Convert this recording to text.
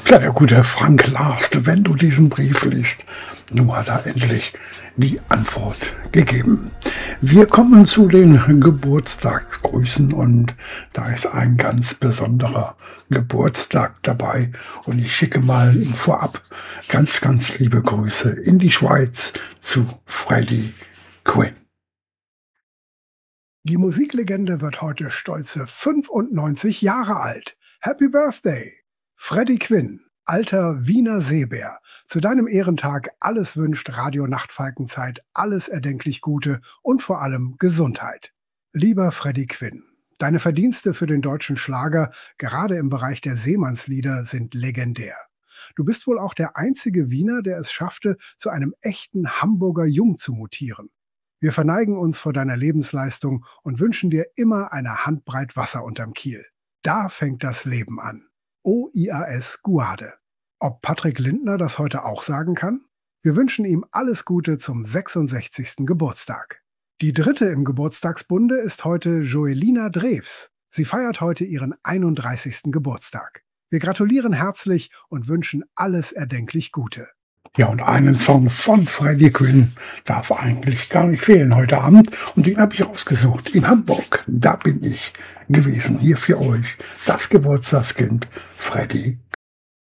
Ja, der gute Frank Last, wenn du diesen Brief liest, nun hat er endlich die Antwort gegeben. Wir kommen zu den Geburtstagsgrüßen und da ist ein ganz besonderer Geburtstag dabei und ich schicke mal vorab ganz liebe Grüße in die Schweiz zu Freddie Quinn. Die Musiklegende wird heute stolze 95 Jahre alt. Happy Birthday! Freddie Quinn, alter Wiener Seebär. Zu deinem Ehrentag alles wünscht Radio Nachtfalkenzeit alles erdenklich Gute und vor allem Gesundheit. Lieber Freddie Quinn, deine Verdienste für den deutschen Schlager, gerade im Bereich der Seemannslieder, sind legendär. Du bist wohl auch der einzige Wiener, der es schaffte, zu einem echten Hamburger Jung zu mutieren. Wir verneigen uns vor deiner Lebensleistung und wünschen dir immer eine Handbreit Wasser unterm Kiel. Da fängt das Leben an. OIAS Guade. Ob Patrick Lindner das heute auch sagen kann? Wir wünschen ihm alles Gute zum 66. Geburtstag. Die dritte im Geburtstagsbunde ist heute Joelina Drews. Sie feiert heute ihren 31. Geburtstag. Wir gratulieren herzlich und wünschen alles erdenklich Gute. Ja, und einen Song von Freddie Quinn darf eigentlich gar nicht fehlen heute Abend. Und den habe ich rausgesucht. In Hamburg, da bin ich gewesen. Hier für euch das Geburtstagskind Freddie